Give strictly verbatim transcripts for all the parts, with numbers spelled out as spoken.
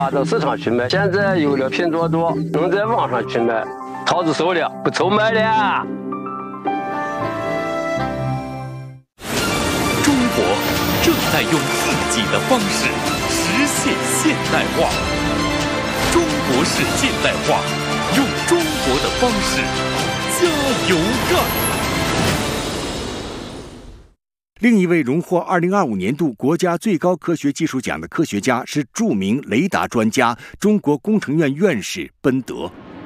拿到市场去卖，现在有了拼多多，能在网上去卖，桃子熟了，不愁卖了。 中国正在用自己的方式实现现代化。中国式现代化，用中国的方式加油干。 另一位荣获二零二五年度国家最高科学技术奖的科学家是著名雷达专家、中国工程院院士奔德。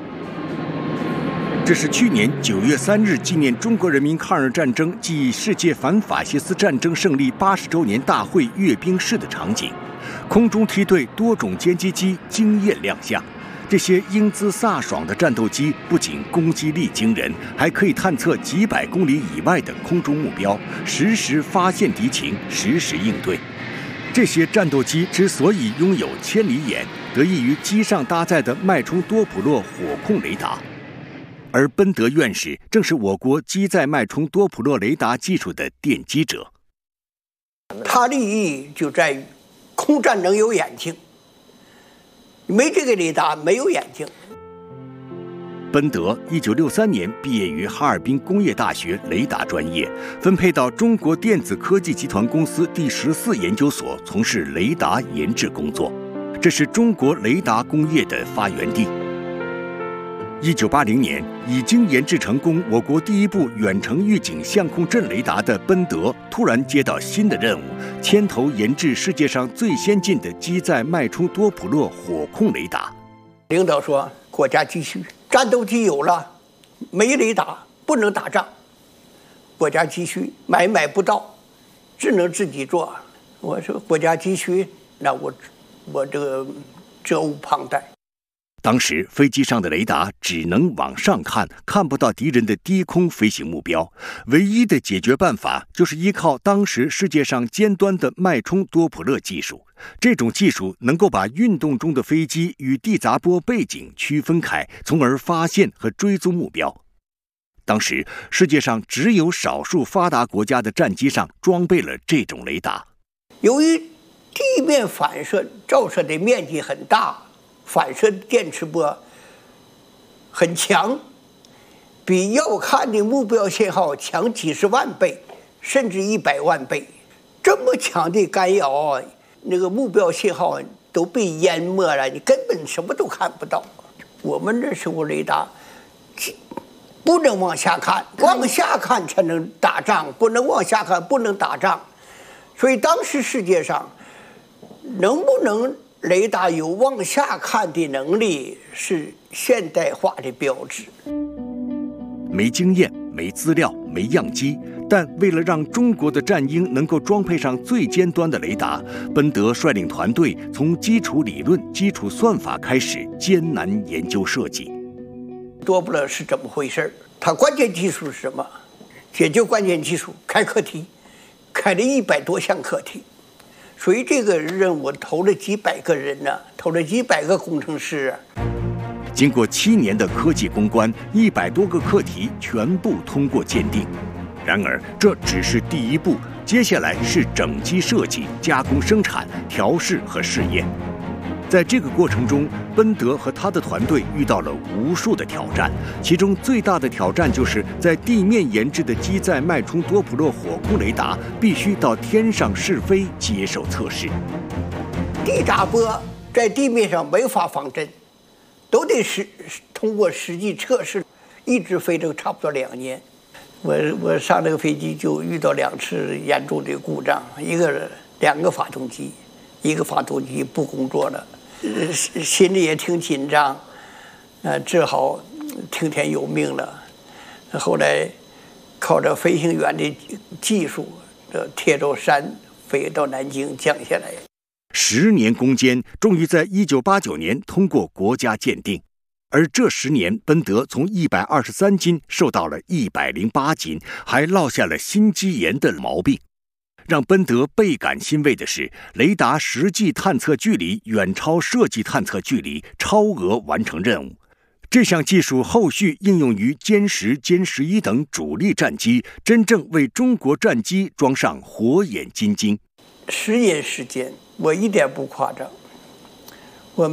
这是去年九月三日纪念中国人民抗日战争暨世界反法西斯战争胜利八十周年大会阅兵式的场景，空中梯队多种歼击机惊艳亮相。这些英姿飒爽的战斗机不仅攻击力惊人，还可以探测几百公里以外的空中目标，实时发现敌情，实时应对。这些战斗机之所以拥有千里眼，得益于机上搭载的脉冲多普勒火控雷达。而奔德院士正是我国机载脉冲多普勒雷达技术的奠基者。 它的意义就在于空战能有眼睛。没这个雷达，没有眼睛。 奔德一九六三年毕业于哈尔滨工业大学雷达专业，分配到中国电子科技集团公司第十四研究所从事雷达研制工作，这是中国雷达工业的发源地。一九八零年，已经研制成功我国第一部远程预警相控阵雷达的奔德，突然接到新的任务，牵头研制世界上最先进的机载脉冲多普勒火控雷达。 领导说，国家急需，战斗机有了，没雷达不能打仗，国家急需，买买不到，只能自己做。我说国家急需，那我我这个责无旁贷。 当时飞机上的雷达只能往上看，看不到敌人的低空飞行目标，唯一的解决办法就是依靠当时世界上尖端的脉冲多普勒技术。这种技术能够把运动中的飞机与地杂波背景区分开，从而发现和追踪目标。当时世界上只有少数发达国家的战机上装备了这种雷达。 由于地面反射照射的面积很大，反射电磁波很强，比要看的目标信号强几十万倍，甚至一百万倍。这么强的干扰，那个目标信号都被淹没了，你根本什么都看不到。我们这时候雷达不能往下看，往下看才能打仗，不能往下看不能打仗。所以当时世界上能不能雷达有往下看的能力，是现代化的标志。 没经验、没资料、没样机，但为了让中国的战鹰能够装配上最尖端的雷达，奔德率领团队从基础理论、基础算法开始艰难研究设计。 多普勒是怎么回事？它关键技术是什么？解决关键技术，开课题，开了一百多项课题。所以这个任务投了几百个人呢、啊，投了几百个工程师、啊。 经过七年的科技攻关，一百多个课题全部通过鉴定。然而，这只是第一步，接下来是整机设计、加工生产、调试和试验。在这个过程中，奔德和他的团队遇到了无数的挑战，其中最大的挑战就是在地面研制的机载脉冲多普勒火控雷达必须到天上试飞接受测试。 地杂波在地面上没法仿真，都得实通过实际测试，一直飞了差不多两年。我我上这个飞机就遇到两次严重的故障，一个两个发动机，一个发动机不工作了。呃，心里也挺紧张，呃，只好听天由命了。后来靠着飞行员的技术，这贴着山飞到南京降下来。 十年攻坚，终于在一九八九年通过国家鉴定。而这十年，奔德从一百二十三斤瘦到了一百零八斤，还落下了心肌炎的毛病。让奔德倍感欣慰的是，雷达实际探测距离远超设计探测距离，超额完成任务。这项技术后续应用于歼十、歼十一等主力战机，真正为中国战机装上火眼金睛。 十年时间，我一点不夸张。